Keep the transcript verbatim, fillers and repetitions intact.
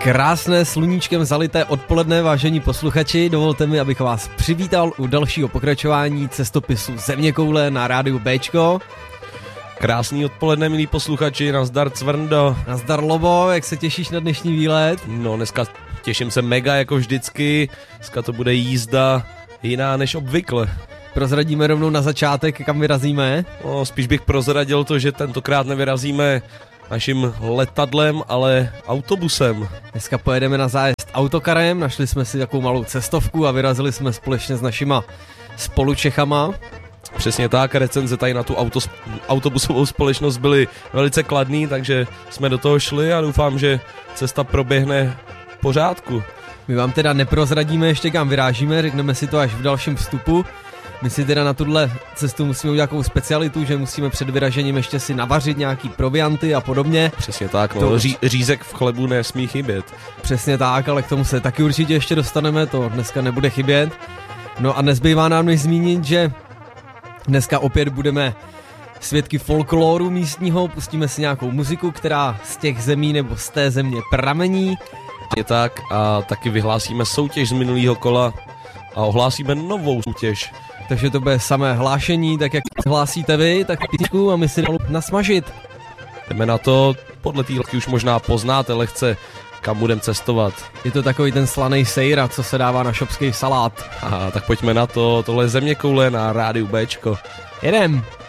Krásné sluníčkem zalité odpoledne, vážení posluchači, dovolte mi, abych vás přivítal u dalšího pokračování cestopisu Zeměkoule na rádiu Béčko. Krásný odpoledne, milí posluchači, nazdar Cvrndo. Nazdar Lobo, jak se těšíš na dnešní výlet? No, dneska těším se mega jako vždycky, dneska to bude jízda jiná než obvykle. Prozradíme rovnou na začátek, kam vyrazíme? No, spíš bych prozradil to, že tentokrát nevyrazíme naším letadlem, ale autobusem. Dneska pojedeme na zájezd autokarem, našli jsme si takovou malou cestovku a vyrazili jsme společně s našima spolučechama. Přesně tak, recenze tady na tu autos, autobusovou společnost byly velice kladný, takže jsme do toho šli a doufám, že cesta proběhne v pořádku. My vám teda neprozradíme ještě, kam vyrážíme, řekneme si to až v dalším vstupu. My si teda na tuhle cestu musíme udělat takovou specialitu, že musíme před vyražením ještě si navařit nějaký provianty a podobně. Přesně tak, no, to... Ří, řízek v chlebu nesmí chybět. Přesně tak, ale k tomu se taky určitě ještě dostaneme, to dneska nebude chybět. No a nezbývá nám než zmínit, že dneska opět budeme svědky folkloru místního, pustíme si nějakou muziku, která z těch zemí nebo z té země pramení. Je tak a taky vyhlásíme soutěž z minulého kola a ohlásíme novou soutěž. Takže to bude samé hlášení, tak jak hlásíte vy, tak píčku a my si jdeme nasmažit. Jdeme na to, podle té letky už možná poznáte lehce, kam budeme cestovat. Je to takový ten slanej sejra, co se dává na šopský salát. Aha, tak pojďme na to, tohle je Zeměkoule na rádiu Béčko. Jedem!